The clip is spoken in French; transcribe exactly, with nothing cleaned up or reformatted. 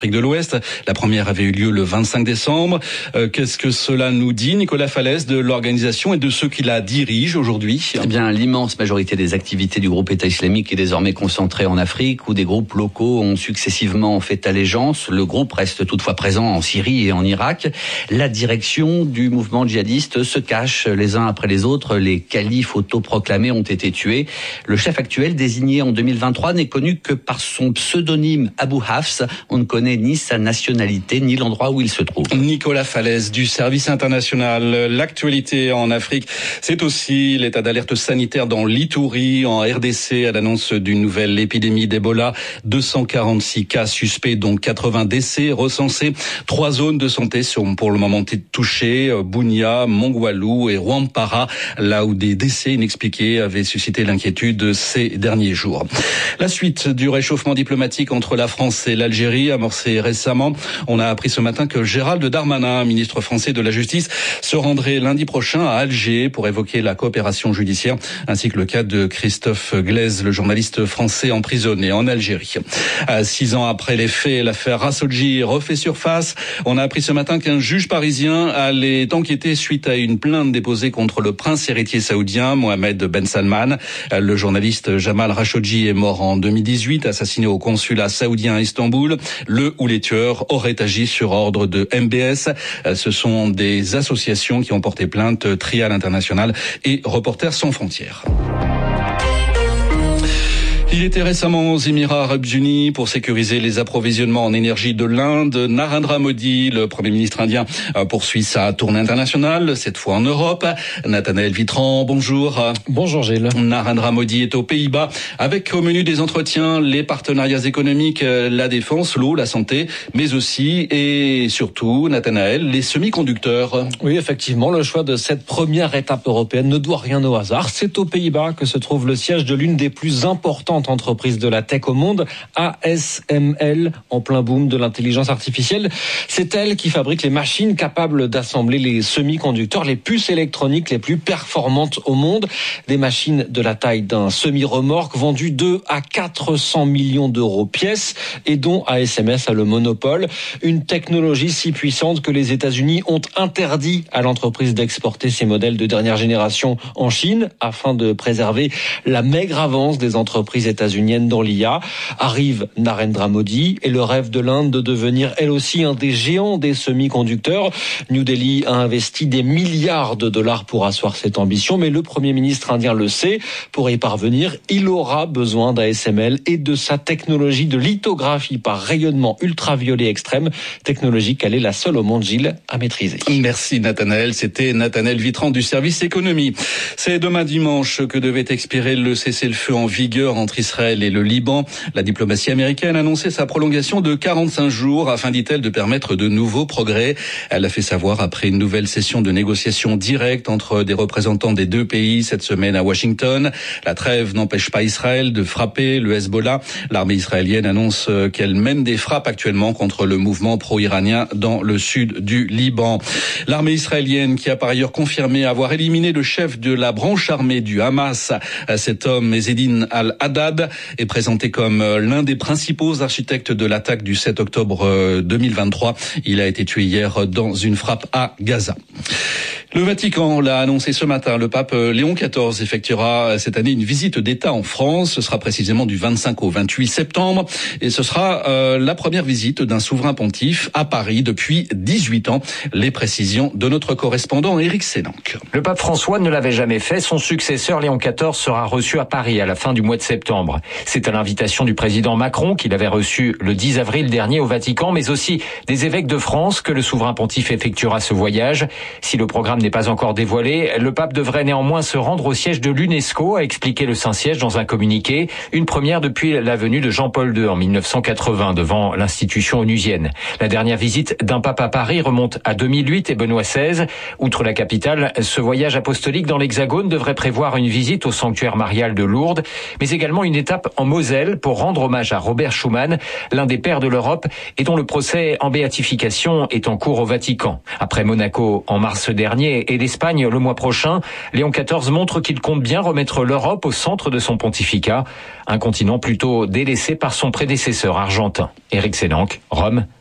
de l'Ouest. La première avait eu lieu le vingt-cinq décembre. Euh, qu'est-ce que cela nous dit, Nicolas Falaise, de l'organisation et de ceux qui la dirigent aujourd'hui? Eh bien, l'immense majorité des activités du groupe État islamique est désormais concentrée en Afrique, où des groupes locaux ont successivement fait allégeance. Le groupe reste toutefois présent en Syrie et en Irak. La direction du mouvement djihadiste se cache les uns après les autres. Les califes autoproclamés ont été tués. Le chef actuel, désigné en deux mille vingt-trois, n'est connu que par son pseudonyme Abu Hafs. On ne connaît ni sa nationalité, ni l'endroit où il se trouve. Nicolas Falaise du service international. L'actualité en Afrique, c'est aussi l'état d'alerte sanitaire dans l'Ituri, en R D C, à l'annonce d'une nouvelle épidémie d'Ebola. deux cent quarante-six cas suspects, dont quatre-vingts décès recensés. Trois zones de santé sont pour le moment touchées, Bunia, Mongwalu et Rwampara, là où des décès inexpliqués avaient suscité l'inquiétude ces derniers jours. La suite du réchauffement diplomatique entre la France et l'Algérie, amorcé récemment. On a appris ce matin que Gérald Darmanin, ministre français de la Justice, se rendrait lundi prochain à Alger pour évoquer la coopération judiciaire, ainsi que le cas de Christophe Glaise, le journaliste français emprisonné en Algérie. Six ans après les faits, l'affaire Rasogi refait surface. On a appris ce matin qu'un juge parisien allait enquêter suite à une plainte déposée contre le prince héritier saoudien, Mohamed Ben Salman. Le journaliste Jamal Khashoggi est mort en deux mille dix-huit, assassiné au consulat saoudien à Istanbul. Le ou les tueurs auraient agi sur ordre de M B S. Ce sont des associations qui ont porté plainte, Trial International et Reporters sans frontières. Il était récemment aux Émirats Arabes Unis pour sécuriser les approvisionnements en énergie de l'Inde. Narendra Modi, le Premier ministre indien, poursuit sa tournée internationale, cette fois en Europe. Nathanaël Vitran, bonjour. Bonjour Gilles. Narendra Modi est aux Pays-Bas avec au menu des entretiens les partenariats économiques, la défense, l'eau, la santé, mais aussi et surtout, Nathanaël, les semi-conducteurs. Oui, effectivement, le choix de cette première étape européenne ne doit rien au hasard. C'est aux Pays-Bas que se trouve le siège de l'une des plus importantes entreprise de la tech au monde, A S M L, en plein boom de l'intelligence artificielle. C'est elle qui fabrique les machines capables d'assembler les semi-conducteurs, les puces électroniques les plus performantes au monde. Des machines de la taille d'un semi-remorque vendues deux à quatre cents millions d'euros pièce et dont A S M S a le monopole. Une technologie si puissante que les États-Unis ont interdit à l'entreprise d'exporter ces modèles de dernière génération en Chine afin de préserver la maigre avance des entreprises états-unienne dans l'I A. Arrive Narendra Modi et le rêve de l'Inde de devenir elle aussi un des géants des semi-conducteurs. New Delhi a investi des milliards de dollars pour asseoir cette ambition, mais le Premier ministre indien le sait. Pour y parvenir, il aura besoin d'A S M L et de sa technologie de lithographie par rayonnement ultraviolet extrême, technologie qu'elle est la seule au monde, Gilles, à maîtriser. Merci Nathanaël, c'était Nathanaël Vitran du service économie. C'est demain dimanche que devait expirer le cessez-le-feu en vigueur entre Israël et le Liban. La diplomatie américaine a annoncé sa prolongation de quarante-cinq jours afin, dit-elle, de permettre de nouveaux progrès. Elle l'a fait savoir après une nouvelle session de négociations directes entre des représentants des deux pays cette semaine à Washington. La trêve n'empêche pas Israël de frapper le Hezbollah. L'armée israélienne annonce qu'elle mène des frappes actuellement contre le mouvement pro-iranien dans le sud du Liban. L'armée israélienne qui a par ailleurs confirmé avoir éliminé le chef de la branche armée du Hamas. Cet homme, Ezzedine Al-Haddad, est présenté comme l'un des principaux architectes de l'attaque du sept octobre deux mille vingt-trois. Il a été tué hier dans une frappe à Gaza. Le Vatican l'a annoncé ce matin. Le pape Léon quatorze effectuera cette année une visite d'État en France. Ce sera précisément du vingt-cinq au vingt-huit septembre. Et ce sera euh, la première visite d'un souverain pontife à Paris depuis dix-huit ans. Les précisions de notre correspondant Éric Sénanque. Le pape François ne l'avait jamais fait. Son successeur Léon quatorze sera reçu à Paris à la fin du mois de septembre. C'est à l'invitation du président Macron qu'il avait reçu le dix avril dernier au Vatican, mais aussi des évêques de France que le souverain pontife effectuera ce voyage. Si le programme n'est pas encore dévoilé, le pape devrait néanmoins se rendre au siège de l'UNESCO, a expliqué le Saint-Siège dans un communiqué, une première depuis la venue de Jean-Paul deux en mille neuf cent quatre-vingts devant l'institution onusienne. La dernière visite d'un pape à Paris remonte à deux mille huit et Benoît seize. Outre la capitale, ce voyage apostolique dans l'Hexagone devrait prévoir une visite au sanctuaire marial de Lourdes, mais également également une étape en Moselle pour rendre hommage à Robert Schuman, l'un des pères de l'Europe et dont le procès en béatification est en cours au Vatican. Après Monaco en mars dernier et l'Espagne le mois prochain, Léon quatorze montre qu'il compte bien remettre l'Europe au centre de son pontificat, un continent plutôt délaissé par son prédécesseur argentin. Éric Sénanque, Rome,